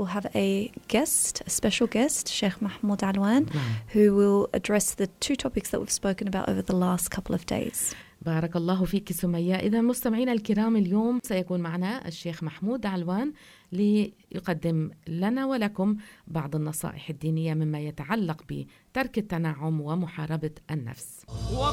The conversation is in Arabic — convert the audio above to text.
we'll have a special guest, Sheikh Mahmoud Alwan, who will address the two topics that we've spoken about over the last couple of days. بارك الله فيك سمية. إذا مستمعينا الكرام، اليوم سيكون معنا الشيخ محمود علوان ليقدم لنا ولكم بعض النصائح الدينية مما يتعلق بترك التنعم ومحاربة النفس.